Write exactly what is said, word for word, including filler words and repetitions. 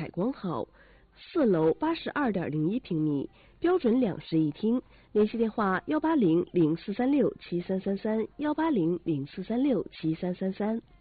采光好，四楼八十二点零一平米，标准两室一厅。联系电话：幺八零零四三六七三三三，幺八零零四三六七三三三。